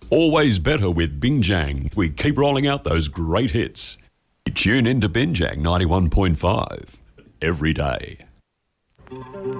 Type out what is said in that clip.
Always better with Binjang. We keep rolling out those great hits. Tune in to Binjang 91.5 every day.